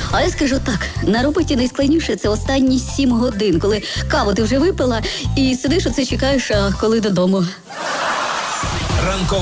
А я скажу так, на роботі найскладніше це останні 7 годин, коли каву ти вже випила і сидиш оце чекаєш, а коли додому.